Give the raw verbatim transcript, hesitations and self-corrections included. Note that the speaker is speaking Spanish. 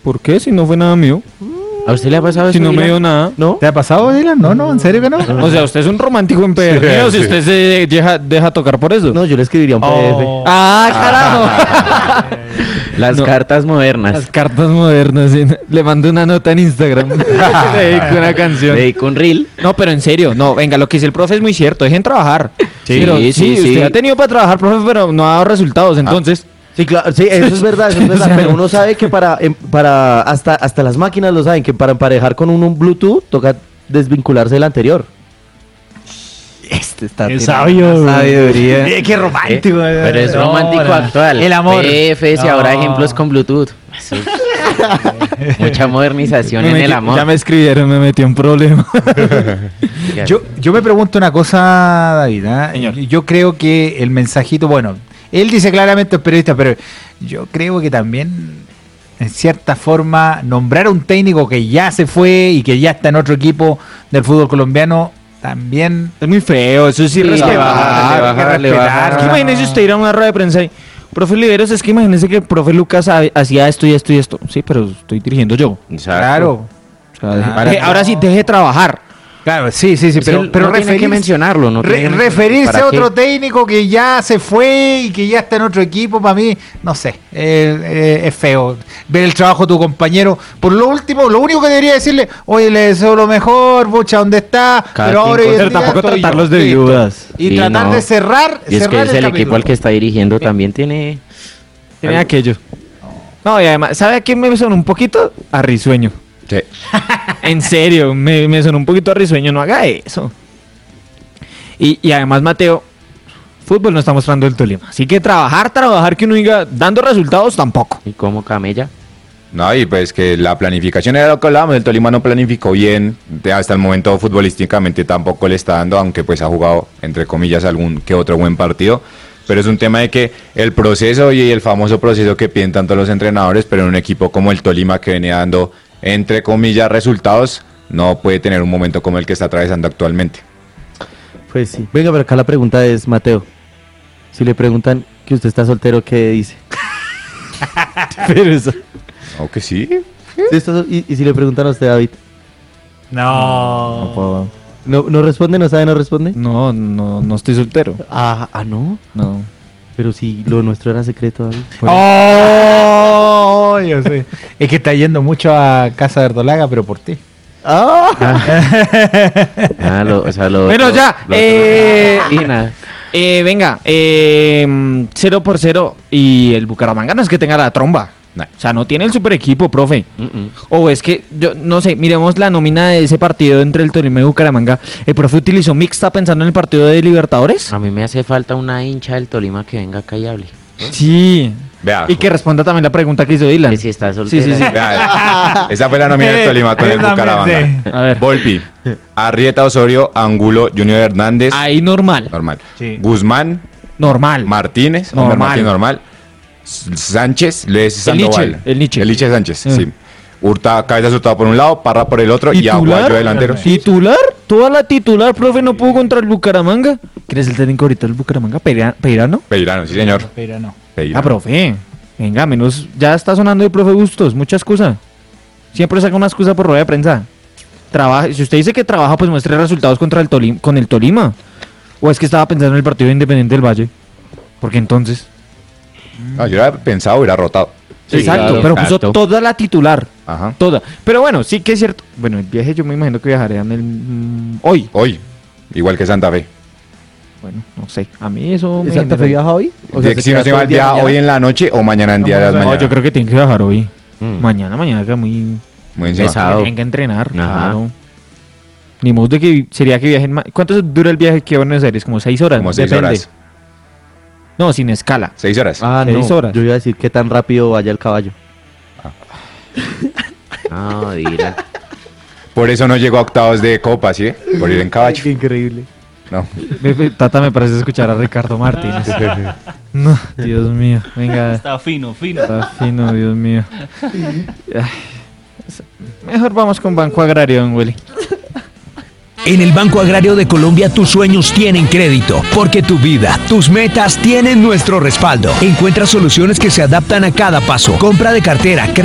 ¿Por qué? Si no fue nada mío. ¿A usted le ha pasado eso? Si no me Dylan? dio nada. ¿No? ¿Te ha pasado, Dylan? No, no, ¿en serio que no? O sea, usted es un romántico empedernido Sí, si sí. usted se deja, deja tocar por eso. No, yo le escribiría un P D F. Oh. ¡Ah, carajo! Las No. cartas modernas. Las cartas modernas. ¿Sí? Le mando una nota en Instagram. Le dedico una canción. Le dedico un reel. No, pero en serio, no, venga, lo que dice el profe es muy cierto, dejen trabajar. Sí, pero, sí, sí, sí. usted ha tenido para trabajar, profe, pero no ha dado resultados, entonces... Sí, claro, sí, eso es verdad, eso es verdad. O sea, Pero uno sabe que para, em, para hasta, hasta las máquinas lo saben, que para emparejar con un, un Bluetooth toca desvincularse del anterior. Este está Es tirando sabio, una güey. sabiduría. Eh, qué romántico. Eh, Pero es No, romántico no. actual. El amor. P F S y ahora No. ejemplos con Bluetooth. Eso es mucha modernización Me en metí- el amor. Ya me escribieron, me metió en problema. Yo, yo me pregunto una cosa, David. ¿ah? Señor. Yo creo que el mensajito, bueno, él dice claramente es periodista, pero yo creo que también, en cierta forma, nombrar a un técnico que ya se fue y que ya está en otro equipo del fútbol colombiano, también... Es muy feo, eso sí, le respetar. baja, le baja, le baja. Es que imagínese usted ir a una rueda de prensa y, profe Liberos, es que imagínese que el profe Lucas ha- hacía esto y esto y esto. Sí, pero estoy dirigiendo yo. Exacto. Claro. O sea, deje- Ah, deje- no. ahora sí, deje de trabajar. Claro, sí, sí, sí, Es pero, que pero no tiene que referirse- mencionarlo, no re- tiene que- referirse ¿para a otro qué? técnico que ya se fue y que ya está en otro equipo, para mí, no sé, eh, eh, es feo ver el trabajo de tu compañero. Por lo último, lo único que debería decirle, oye, le deseo lo mejor, bucha, ¿dónde está? Cada pero ahora quien hoy en con- día Pero tampoco estoy yo. tratarlos de Listo. viudas. Y Sí, tratar no. de cerrar, Y es que cerrar es el equipo capítulo. al que está dirigiendo también tiene... Tiene algo. aquello. No, y además, ¿sabe a quién me sonó un poquito? A risueño. Sí. En serio, me, me sonó un poquito a risueño, no haga eso. Y, y además, Mateo, fútbol no está mostrando el Tolima. Así que trabajar, trabajar, que uno diga, dando resultados tampoco. ¿Y cómo camella? No, y pues que la planificación era lo que hablábamos, el Tolima no planificó bien, de- hasta el momento futbolísticamente tampoco le está dando, aunque pues ha jugado, entre comillas, algún que otro buen partido, pero es un tema de que el proceso y el famoso proceso que piden tanto los entrenadores, pero en un equipo como el Tolima que venía dando, entre comillas, resultados, no puede tener un momento como el que está atravesando actualmente. Pues sí. Venga, pero acá la pregunta es, Mateo, si le preguntan que usted está soltero, ¿qué dice? Pero eso... Aunque sí. Sí, está sol- y, y si le preguntan a usted, David, No. puedo. ¿no, no responde, no sabe, no responde? No, no, no estoy soltero. Ah, ah, no. No. Pero si lo nuestro era secreto, David. Oh, yo sé. Es que está yendo mucho a Casa de Erdolaga, pero por ti. Ah, lo, o sea, lo Bueno, otro- ya, lo otro- eh, y nada. Eh, venga, eh, cero por cero. Y el Bucaramanga no es que tenga la tromba. No. O sea, no tiene el super equipo, profe. Mm, mm. O es que, yo no sé, miremos la nómina de ese partido entre el Tolima y Bucaramanga. ¿El profe utilizó mixta pensando en el partido de Libertadores? A mí me hace falta una hincha del Tolima que venga acá y hable. Sí. Vea, Y que responda también la pregunta que hizo Dylan. Que si está Sí, soltera. sí, sí. vea, esa fue la nómina del Tolima con el Bucaramanga. A ver. Volpi, Arrieta Osorio, Angulo, Junior Hernández, Ahí normal. normal. Sí. Guzmán, Normal. Martínez, Homer Normal. Martínez, normal. S- Sánchez, Luis Sandoval. Nietzsche, el Nietzsche. El Nietzsche Sánchez, Eh. sí. Hurta, cabeza Hurtado por un lado, Parra por el otro y Aguayo delantero. ¿Titular? ¿Toda la titular, profe, no pudo contra el Bucaramanga? ¿Quién es el técnico ahorita del Bucaramanga? Peira- ¿Peirano? Peirano, sí señor. Pero no. Peirano. Ah, profe. Venga, menos. Ya está sonando el profe Bustos. Mucha excusa. Siempre saca una excusa por rueda de prensa. Trabaja. Si usted dice que trabaja, pues muestre resultados contra el Tolima, con el Tolima. O es que estaba pensando en el partido de Independiente del Valle. Porque entonces. No, yo hubiera pensado, hubiera rotado. Sí, exacto, claro, pero puso exacto. toda la titular. Ajá. Toda. Pero bueno, sí que es cierto. Bueno, el viaje yo me imagino que viajaré en el. mm, hoy. Hoy, igual que Santa Fe. Bueno, no sé. A mí eso. me ¿Santa Fe genera- viaja hoy? O De- sea, si queda no se todo va el el día día mañana. hoy en la noche o mañana en día de las No, mañanas. yo creo que tienen que viajar hoy. Mm. Mañana, mañana que muy. Muy encima. Pesado. Tienen que entrenar. Ajá. Claro. Ni modo de que sería que viajen más. ¿Cuánto dura el viaje aquí a Buenos Aires? Como seis horas. Como seis Depende. horas. No, sin escala. Seis horas. Ah, Seis no. horas. Yo iba a decir qué tan rápido vaya el caballo. Ah, dirá. Por eso no llegó a octavos de copa, ¿sí? Por ir en caballo. Qué increíble. No. Me- me- Tata me parece escuchar a Ricardo Martínez. No, Dios mío. Venga. Está fino, fino. Está fino, Dios mío. Ay, mejor vamos con Banco Agrario, don Willy. En el Banco Agrario de Colombia tus sueños tienen crédito, porque tu vida, tus metas tienen nuestro respaldo. Encuentra soluciones que se adaptan a cada paso. Compra de cartera,